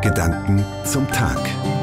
Gedanken zum Tag.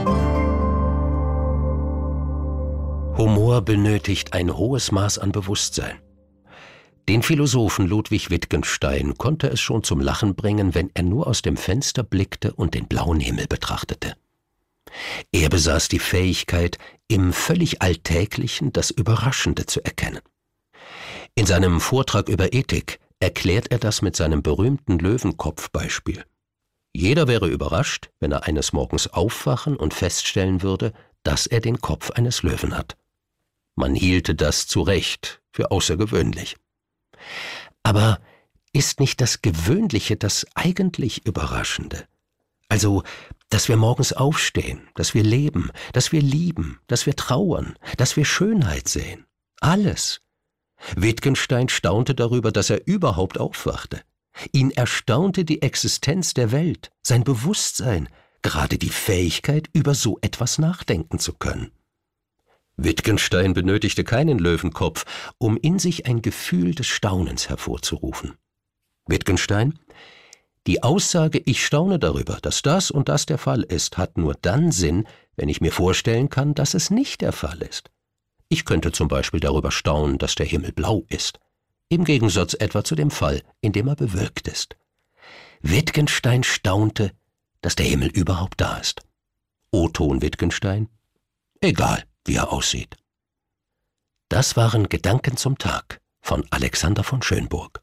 Humor benötigt ein hohes Maß an Bewusstsein. Den Philosophen Ludwig Wittgenstein konnte es schon zum Lachen bringen, wenn er nur aus dem Fenster blickte und den blauen Himmel betrachtete. Er besaß die Fähigkeit, im völlig Alltäglichen das Überraschende zu erkennen. In seinem Vortrag über Ethik erklärt er das mit seinem berühmten Löwenkopf-Beispiel. Jeder wäre überrascht, wenn er eines Morgens aufwachen und feststellen würde, dass er den Kopf eines Löwen hat. Man hielte das zu Recht für außergewöhnlich. Aber ist nicht das Gewöhnliche das eigentlich Überraschende? Also, dass wir morgens aufstehen, dass wir leben, dass wir lieben, dass wir trauern, dass wir Schönheit sehen. Alles. Wittgenstein staunte darüber, dass er überhaupt aufwachte. Ihn erstaunte die Existenz der Welt, sein Bewusstsein, gerade die Fähigkeit, über so etwas nachdenken zu können. Wittgenstein benötigte keinen Löwenkopf, um in sich ein Gefühl des Staunens hervorzurufen. Wittgenstein: Die Aussage, ich staune darüber, dass das und das der Fall ist, hat nur dann Sinn, wenn ich mir vorstellen kann, dass es nicht der Fall ist. Ich könnte zum Beispiel darüber staunen, dass der Himmel blau ist. Im Gegensatz etwa zu dem Fall, in dem er bewölkt ist. Wittgenstein staunte, dass der Himmel überhaupt da ist. O-Ton Wittgenstein: Egal, wie er aussieht. Das waren Gedanken zum Tag von Alexander von Schönburg.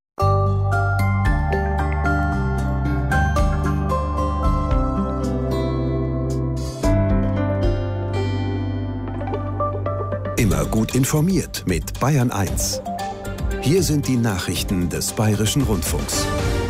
Immer gut informiert mit Bayern 1. Hier sind die Nachrichten des Bayerischen Rundfunks.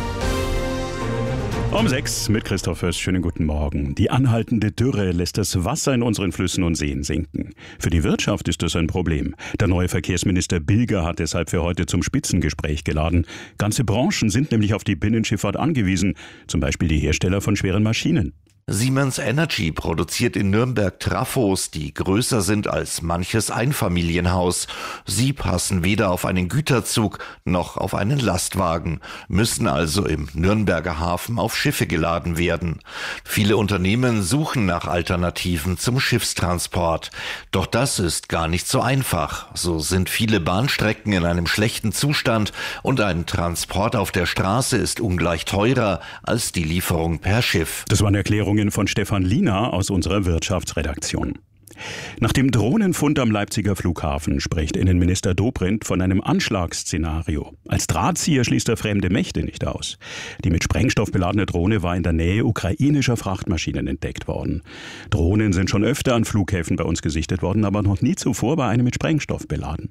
Um 6 mit Christoph Fürst. Schönen guten Morgen. Die anhaltende Dürre lässt das Wasser in unseren Flüssen und Seen sinken. Für die Wirtschaft ist das ein Problem. Der neue Verkehrsminister Bilger hat deshalb für heute zum Spitzengespräch geladen. Ganze Branchen sind nämlich auf die Binnenschifffahrt angewiesen, zum Beispiel die Hersteller von schweren Maschinen. Siemens Energy produziert in Nürnberg Trafos, die größer sind als manches Einfamilienhaus. Sie passen weder auf einen Güterzug noch auf einen Lastwagen, müssen also im Nürnberger Hafen auf Schiffe geladen werden. Viele Unternehmen suchen nach Alternativen zum Schiffstransport. Doch das ist gar nicht so einfach. So sind viele Bahnstrecken in einem schlechten Zustand und ein Transport auf der Straße ist ungleich teurer als die Lieferung per Schiff. Das waren Erklärungen von Stefan Liener aus unserer Wirtschaftsredaktion. Nach dem Drohnenfund am Leipziger Flughafen spricht Innenminister Dobrindt von einem Anschlagsszenario. Als Drahtzieher schließt er fremde Mächte nicht aus. Die mit Sprengstoff beladene Drohne war in der Nähe ukrainischer Frachtmaschinen entdeckt worden. Drohnen sind schon öfter an Flughäfen bei uns gesichtet worden, aber noch nie zuvor war eine mit Sprengstoff beladen.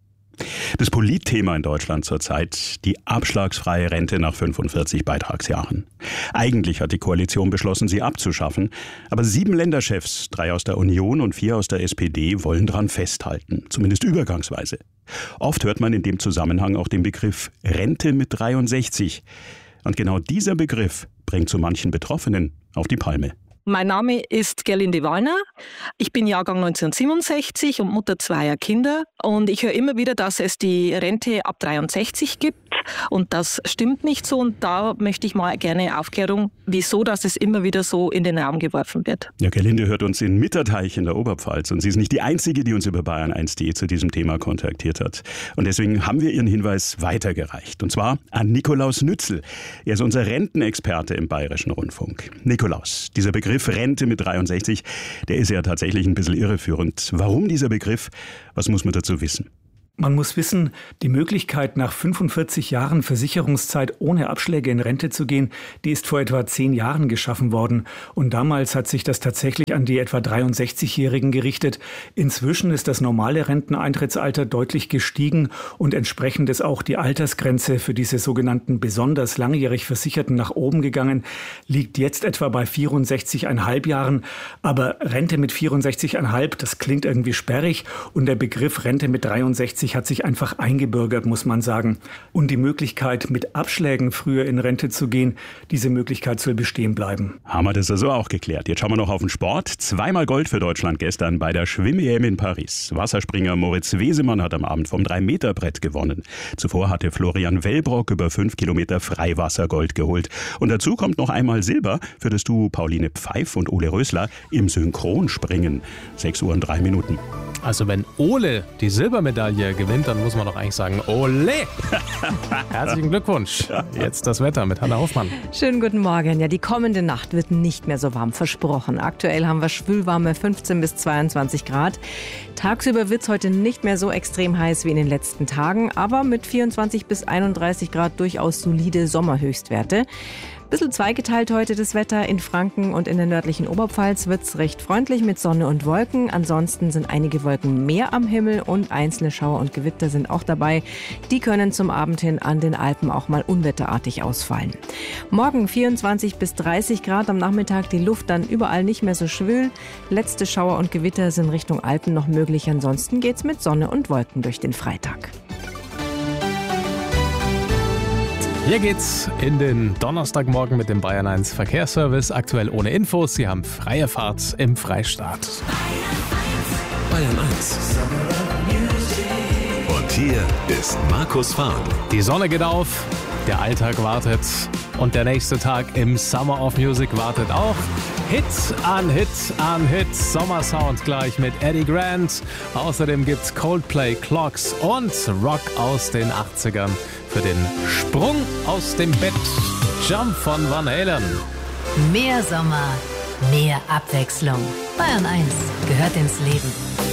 Das Politthema in Deutschland zurzeit: die abschlagsfreie Rente nach 45 Beitragsjahren. Eigentlich hat die Koalition beschlossen, sie abzuschaffen, aber 7 Länderchefs, 3 aus der Union und 4 aus der SPD, wollen daran festhalten, zumindest übergangsweise. Oft hört man in dem Zusammenhang auch den Begriff Rente mit 63. Und genau dieser Begriff bringt so manchen Betroffenen auf die Palme. Mein Name ist Gerlinde Wallner. Ich bin Jahrgang 1967 und Mutter 2 Kinder. Und ich höre immer wieder, dass es die Rente ab 63 gibt. Und das stimmt nicht so. Und da möchte ich mal gerne Aufklärung, wieso dass es immer wieder so in den Raum geworfen wird. Ja, Gerlinde hört uns in Mitterteich in der Oberpfalz. Und sie ist nicht die Einzige, die uns über bayern1.de zu diesem Thema kontaktiert hat. Und deswegen haben wir ihren Hinweis weitergereicht. Und zwar an Nikolaus Nützel. Er ist unser Rentenexperte im Bayerischen Rundfunk. Nikolaus, dieser Begriff Rente mit 63, der ist ja tatsächlich ein bisschen irreführend. Warum dieser Begriff? Was muss man dazu wissen? Man muss wissen, die Möglichkeit, nach 45 Jahren Versicherungszeit ohne Abschläge in Rente zu gehen, die ist vor etwa 10 Jahren geschaffen worden. Und damals hat sich das tatsächlich an die etwa 63-Jährigen gerichtet. Inzwischen ist das normale Renteneintrittsalter deutlich gestiegen und entsprechend ist auch die Altersgrenze für diese sogenannten besonders langjährig Versicherten nach oben gegangen, liegt jetzt etwa bei 64,5 Jahren. Aber Rente mit 64,5, das klingt irgendwie sperrig und der Begriff Rente mit 63 hat sich einfach eingebürgert, muss man sagen. Und die Möglichkeit, mit Abschlägen früher in Rente zu gehen, diese Möglichkeit soll bestehen bleiben. Haben wir das also auch geklärt. Jetzt schauen wir noch auf den Sport. 2-mal Gold für Deutschland gestern bei der Schwimm-EM in Paris. Wasserspringer Moritz Wesemann hat am Abend vom 3-Meter-Brett gewonnen. Zuvor hatte Florian Wellbrock über 5 Kilometer Freiwassergold geholt. Und dazu kommt noch einmal Silber für das Duo Pauline Pfeif und Ole Rösler im Synchronspringen. 6 Uhr und 3 Minuten. Also wenn Ole die Silbermedaille gewinnt, dann muss man doch eigentlich sagen, Ole! Herzlichen Glückwunsch. Jetzt das Wetter mit Hanna Hoffmann. Schönen guten Morgen. Ja, die kommende Nacht wird nicht mehr so warm, versprochen. Aktuell haben wir schwülwarme 15 bis 22 Grad. Tagsüber wird es heute nicht mehr so extrem heiß wie in den letzten Tagen, aber mit 24 bis 31 Grad durchaus solide Sommerhöchstwerte. Bisschen zweigeteilt heute das Wetter. In Franken und in der nördlichen Oberpfalz wird es recht freundlich mit Sonne und Wolken. Ansonsten sind einige Wolken mehr am Himmel und einzelne Schauer und Gewitter sind auch dabei. Die können zum Abend hin an den Alpen auch mal unwetterartig ausfallen. Morgen 24 bis 30 Grad, am Nachmittag die Luft dann überall nicht mehr so schwül. Letzte Schauer und Gewitter sind Richtung Alpen noch möglich. Ansonsten geht's mit Sonne und Wolken durch den Freitag. Hier geht's in den Donnerstagmorgen mit dem Bayern 1 Verkehrsservice. Aktuell ohne Infos. Sie haben freie Fahrt im Freistaat. Bayern 1. Und hier ist Markus Fahren. Die Sonne geht auf, der Alltag wartet und der nächste Tag im Summer of Music wartet auch. Hit an Hit an Hit. Sommersound gleich mit Eddie Grant. Außerdem gibt's Coldplay, Clocks und Rock aus den 80ern. Für den Sprung aus dem Bett. Jump von Van Halen. Mehr Sommer, mehr Abwechslung. Bayern 1 gehört ins Leben.